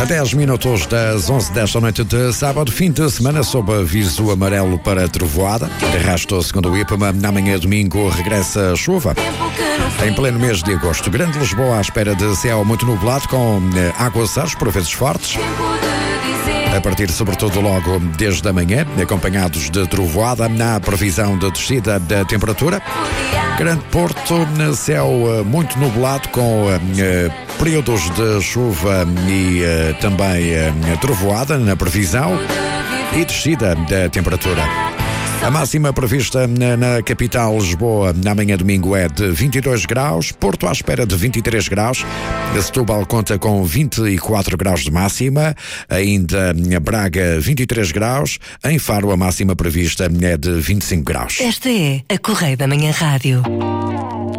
A 10 minutos das 11 desta noite de sábado, fim de semana sob aviso amarelo para trovoada. De resto, segundo o IPMA, na manhã de domingo regressa a chuva. Em pleno mês de agosto, Grande Lisboa à espera de céu muito nublado com aguaceiros, por vezes fortes. A partir, sobretudo, logo desde a manhã, acompanhados de trovoada, na previsão de descida da temperatura. Grande Porto, céu muito nublado com períodos de chuva e também trovoada na previsão e descida da temperatura. A máxima prevista na capital Lisboa na manhã domingo é de 22 graus, Porto à espera de 23 graus, Setúbal conta com 24 graus de máxima, ainda Braga 23 graus, em Faro a máxima prevista é de 25 graus. Esta é a Correio da Manhã Rádio.